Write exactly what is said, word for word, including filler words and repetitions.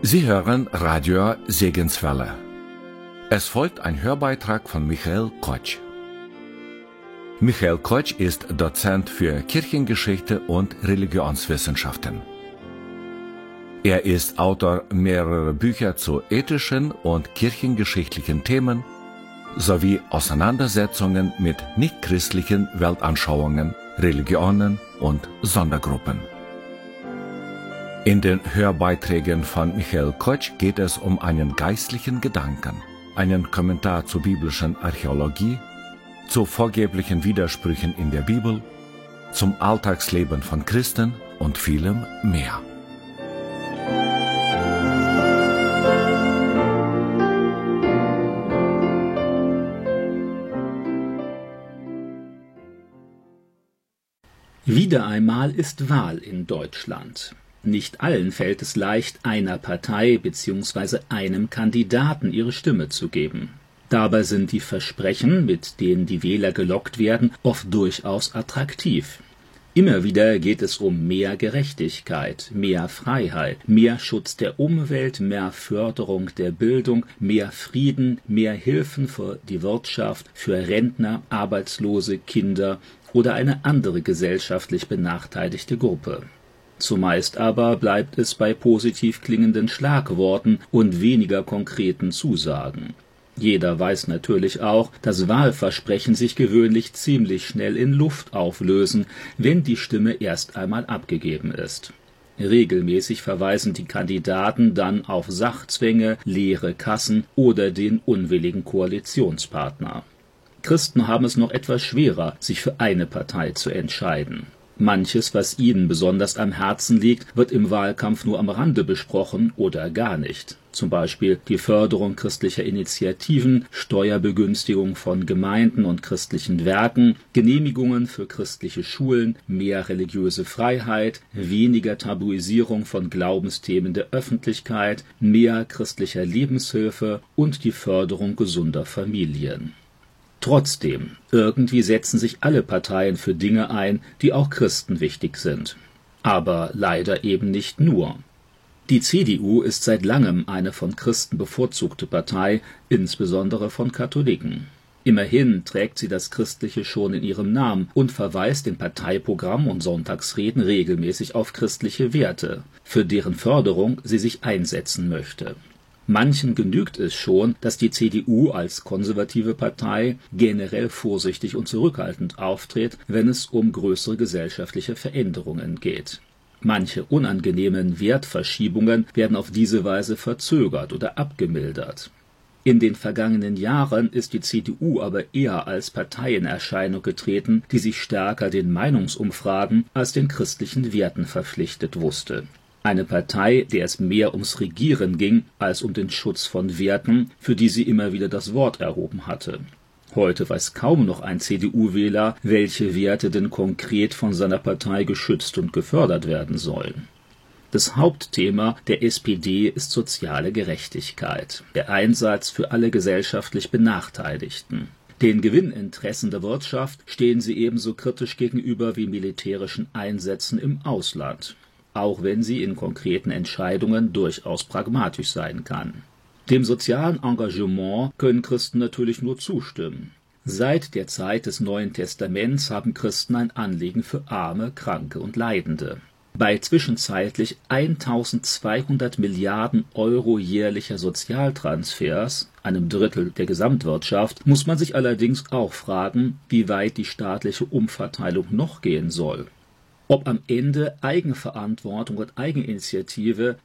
Sie hören Radio Segenswelle. Es folgt ein Hörbeitrag von Michael Kotsch. Michael Kotsch ist Dozent für Kirchengeschichte und Religionswissenschaften. Er ist Autor mehrerer Bücher zu ethischen und kirchengeschichtlichen Themen sowie Auseinandersetzungen mit nichtchristlichen Weltanschauungen, Religionen und Sondergruppen. In den Hörbeiträgen von Michael Kotsch geht es um einen geistlichen Gedanken, einen Kommentar zur biblischen Archäologie, zu vorgeblichen Widersprüchen in der Bibel, zum Alltagsleben von Christen und vielem mehr. Wieder einmal ist Wahl in Deutschland. Nicht allen fällt es leicht, einer Partei bzw. einem Kandidaten ihre Stimme zu geben. Dabei sind die Versprechen, mit denen die Wähler gelockt werden, oft durchaus attraktiv. Immer wieder geht es um mehr Gerechtigkeit, mehr Freiheit, mehr Schutz der Umwelt, mehr Förderung der Bildung, mehr Frieden, mehr Hilfen für die Wirtschaft, für Rentner, Arbeitslose, Kinder oder eine andere gesellschaftlich benachteiligte Gruppe. Zumeist aber bleibt es bei positiv klingenden Schlagworten und weniger konkreten Zusagen. Jeder weiß natürlich auch, dass Wahlversprechen sich gewöhnlich ziemlich schnell in Luft auflösen, wenn die Stimme erst einmal abgegeben ist. Regelmäßig verweisen die Kandidaten dann auf Sachzwänge, leere Kassen oder den unwilligen Koalitionspartner. Christen haben es noch etwas schwerer, sich für eine Partei zu entscheiden. Manches, was ihnen besonders am Herzen liegt, wird im Wahlkampf nur am Rande besprochen oder gar nicht. Zum Beispiel die Förderung christlicher Initiativen, Steuerbegünstigung von Gemeinden und christlichen Werken, Genehmigungen für christliche Schulen, mehr religiöse Freiheit, weniger Tabuisierung von Glaubensthemen der Öffentlichkeit, mehr christlicher Lebenshilfe und die Förderung gesunder Familien. Trotzdem, irgendwie setzen sich alle Parteien für Dinge ein, die auch Christen wichtig sind. Aber leider eben nicht nur. Die C D U ist seit langem eine von Christen bevorzugte Partei, insbesondere von Katholiken. Immerhin trägt sie das Christliche schon in ihrem Namen und verweist in Parteiprogramm und Sonntagsreden regelmäßig auf christliche Werte, für deren Förderung sie sich einsetzen möchte. Manchen genügt es schon, dass die C D U als konservative Partei generell vorsichtig und zurückhaltend auftritt, wenn es um größere gesellschaftliche Veränderungen geht. Manche unangenehmen Wertverschiebungen werden auf diese Weise verzögert oder abgemildert. In den vergangenen Jahren ist die C D U aber eher als Partei in Erscheinung getreten, die sich stärker den Meinungsumfragen als den christlichen Werten verpflichtet wusste. Eine Partei, der es mehr ums Regieren ging, als um den Schutz von Werten, für die sie immer wieder das Wort erhoben hatte. Heute weiß kaum noch ein C D U-Wähler, welche Werte denn konkret von seiner Partei geschützt und gefördert werden sollen. Das Hauptthema der S P D ist soziale Gerechtigkeit, der Einsatz für alle gesellschaftlich Benachteiligten. Den Gewinninteressen der Wirtschaft stehen sie ebenso kritisch gegenüber wie militärischen Einsätzen im Ausland, auch wenn sie in konkreten Entscheidungen durchaus pragmatisch sein kann. Dem sozialen Engagement können Christen natürlich nur zustimmen. Seit der Zeit des Neuen Testaments haben Christen ein Anliegen für Arme, Kranke und Leidende. Bei zwischenzeitlich eintausendzweihundert Milliarden Euro jährlicher Sozialtransfers, einem Drittel der Gesamtwirtschaft, muss man sich allerdings auch fragen, wie weit die staatliche Umverteilung noch gehen soll. Ob am Ende Eigenverantwortung und Eigeninitiative